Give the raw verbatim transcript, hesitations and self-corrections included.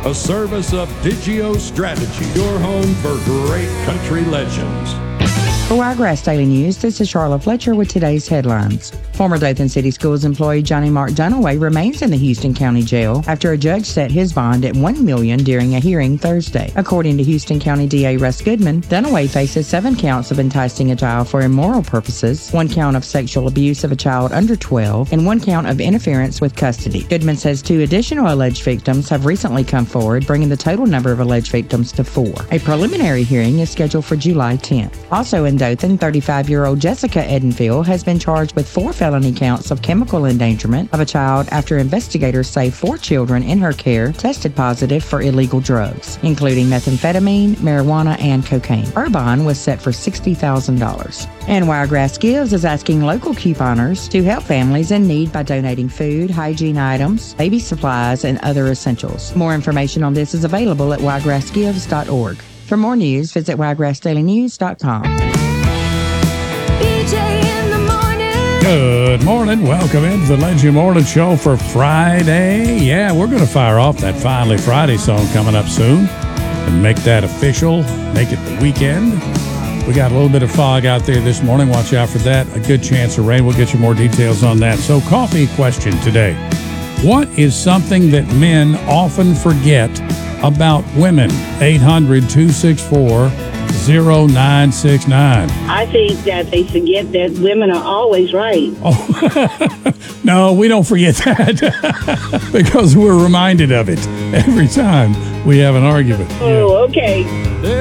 a service of Digio Strategy, your home for great country legends. For Wiregrass Daily News, this is Charlotte Fletcher with today's headlines. Former Dothan City Schools employee Johnny Mark Dunaway remains in the Houston County Jail after a judge set his bond at one million dollars during a hearing Thursday. According to Houston County D A Russ Goodman, Dunaway faces seven counts of enticing a child for immoral purposes, one count of sexual abuse of a child under twelve, and one count of interference with custody. Goodman says two additional alleged victims have recently come forward, bringing the total number of alleged victims to four. A preliminary hearing is scheduled for July tenth. Also in Dothan, thirty-five-year-old Jessica Edenfield has been charged with four felony counts of chemical endangerment of a child after investigators say four children in her care tested positive for illegal drugs, including methamphetamine, marijuana, and cocaine. Her bond was set for sixty thousand dollars. And Wiregrass Gives is asking local couponers to help families in need by donating food, hygiene items, baby supplies, and other essentials. More information on this is available at wiregrass gives dot org. For more news, visit wiregrass daily news dot com. Good morning. Welcome into the Legend Morning Show for Friday. Yeah, we're going to fire off that Finally Friday song coming up soon and make that official, make it the weekend. We got a little bit of fog out there this morning. Watch out for that. A good chance of rain. We'll get you more details on that. So, coffee question today. What is something that men often forget about women? eight hundred, two six four, zero nine six nine. I think that they forget that women are always right. Oh, no, we don't forget that because we're reminded of it every time we have an argument. Oh, okay.